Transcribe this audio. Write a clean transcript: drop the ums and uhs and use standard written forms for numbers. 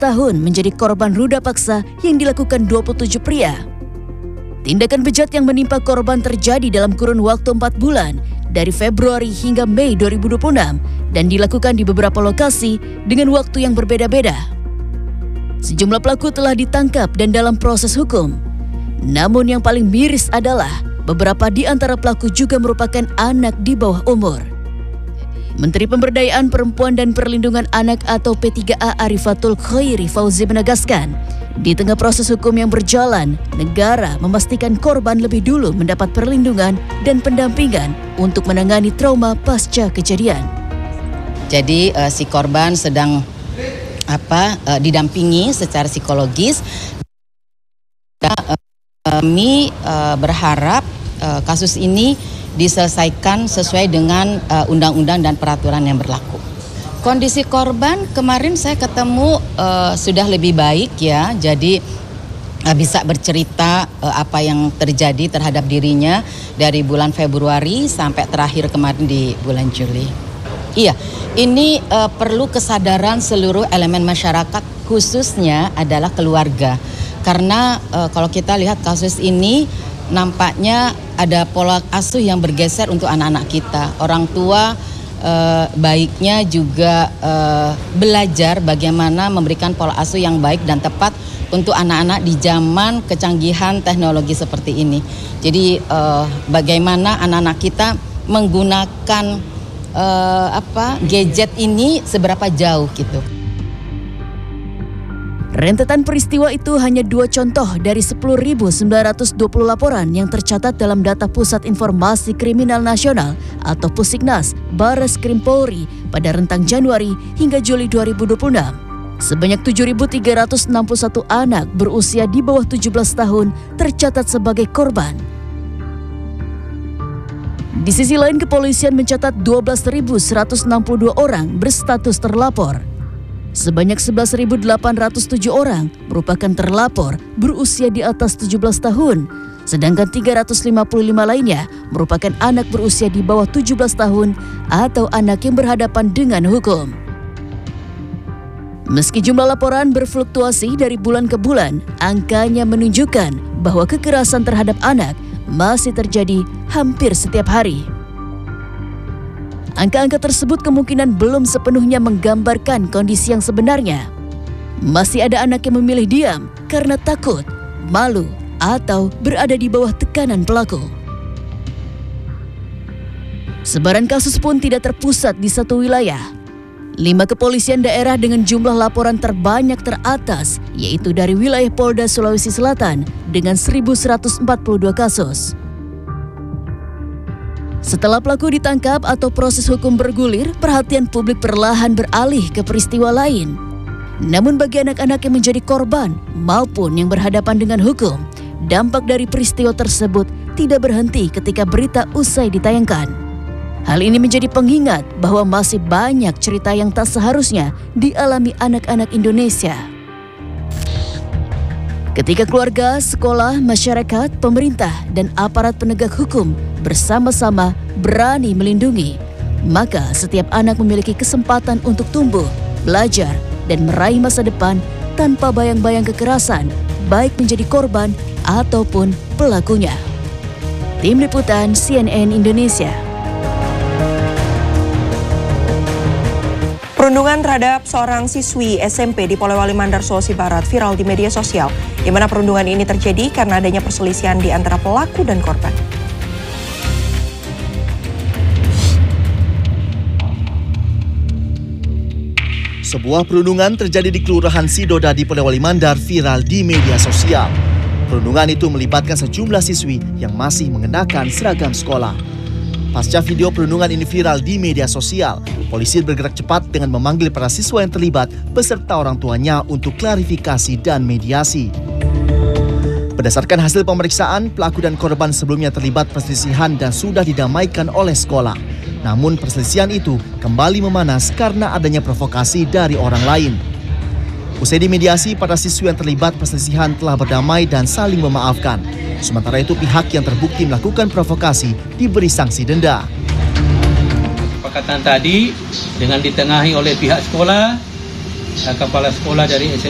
tahun menjadi korban ruda paksa yang dilakukan 27 pria. Tindakan bejat yang menimpa korban terjadi dalam kurun waktu 4 bulan, dari Februari hingga Mei 2026, dan dilakukan di beberapa lokasi dengan waktu yang berbeda-beda. Sejumlah pelaku telah ditangkap dan dalam proses hukum. Namun yang paling miris adalah beberapa di antara pelaku juga merupakan anak di bawah umur. Menteri Pemberdayaan Perempuan dan Perlindungan Anak atau P3A Arifatul Khairi Fauzi menegaskan, di tengah proses hukum yang berjalan, negara memastikan korban lebih dulu mendapat perlindungan dan pendampingan untuk menangani trauma pasca kejadian. Jadi si korban sedang didampingi secara psikologis. Kami berharap kasus ini diselesaikan sesuai dengan undang-undang dan peraturan yang berlaku. Kondisi korban kemarin saya ketemu sudah lebih baik ya, jadi bisa bercerita apa yang terjadi terhadap dirinya dari bulan Februari sampai terakhir kemarin di bulan Juli. Iya, ini perlu kesadaran seluruh elemen masyarakat, khususnya adalah keluarga. Karena kalau kita lihat kasus ini, nampaknya ada pola asuh yang bergeser untuk anak-anak kita. Orang tua baiknya juga belajar bagaimana memberikan pola asuh yang baik dan tepat untuk anak-anak di zaman kecanggihan teknologi seperti ini. Jadi bagaimana anak-anak kita menggunakan gadget ini seberapa jauh gitu. Rentetan peristiwa itu hanya 2 contoh dari 10.920 laporan yang tercatat dalam data Pusat Informasi Kriminal Nasional atau Pusiknas Bares Krim Polri pada rentang Januari hingga Juli 2026. Sebanyak 7.361 anak berusia di bawah 17 tahun tercatat sebagai korban. Di sisi lain, kepolisian mencatat 12.162 orang berstatus terlapor. Sebanyak 11.807 orang merupakan terlapor berusia di atas 17 tahun, sedangkan 355 lainnya merupakan anak berusia di bawah 17 tahun atau anak yang berhadapan dengan hukum. Meski jumlah laporan berfluktuasi dari bulan ke bulan, angkanya menunjukkan bahwa kekerasan terhadap anak masih terjadi hampir setiap hari. Angka-angka tersebut kemungkinan belum sepenuhnya menggambarkan kondisi yang sebenarnya. Masih ada anak yang memilih diam karena takut, malu, atau berada di bawah tekanan pelaku. Sebaran kasus pun tidak terpusat di satu wilayah. 5 kepolisian daerah dengan jumlah laporan terbanyak teratas, yaitu dari wilayah Polda Sulawesi Selatan dengan 1.142 kasus. Setelah pelaku ditangkap atau proses hukum bergulir, perhatian publik perlahan beralih ke peristiwa lain. Namun bagi anak-anak yang menjadi korban maupun yang berhadapan dengan hukum, dampak dari peristiwa tersebut tidak berhenti ketika berita usai ditayangkan. Hal ini menjadi pengingat bahwa masih banyak cerita yang tak seharusnya dialami anak-anak Indonesia. Ketika keluarga, sekolah, masyarakat, pemerintah, dan aparat penegak hukum bersama-sama berani melindungi, maka setiap anak memiliki kesempatan untuk tumbuh, belajar, dan meraih masa depan tanpa bayang-bayang kekerasan, baik menjadi korban ataupun pelakunya. Tim Liputan CNN Indonesia. Perundungan terhadap seorang siswi SMP di Polewali Mandar, Sulawesi Barat viral di media sosial, di mana perundungan ini terjadi karena adanya perselisihan di antara pelaku dan korban. Sebuah perundungan terjadi di Kelurahan Sidoda di Polewali Mandar viral di media sosial. Perundungan itu melibatkan sejumlah siswi yang masih mengenakan seragam sekolah. Pasca video perundungan ini viral di media sosial, polisi bergerak cepat dengan memanggil para siswa yang terlibat beserta orang tuanya untuk klarifikasi dan mediasi. Berdasarkan hasil pemeriksaan, pelaku dan korban sebelumnya terlibat perselisihan dan sudah didamaikan oleh sekolah. Namun perselisihan itu kembali memanas karena adanya provokasi dari orang lain. Usai dimediasi, para siswi yang terlibat perselisihan telah berdamai dan saling memaafkan. Sementara itu pihak yang terbukti melakukan provokasi diberi sanksi denda. Kesepakatan tadi dengan ditengahi oleh pihak sekolah, kepala sekolah dari SMP